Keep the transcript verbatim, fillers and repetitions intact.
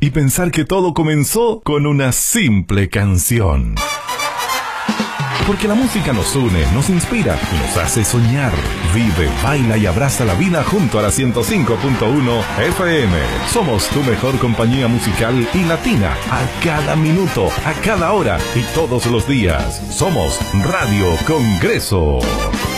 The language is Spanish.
y pensar que todo comenzó con una simple canción. Porque la música nos une, nos inspira y nos hace soñar. Vive, baila y abraza la vida junto a la ciento cinco punto uno F M. Somos tu mejor compañía musical y latina. A cada minuto, a cada hora y todos los días. Somos Radio Congreso.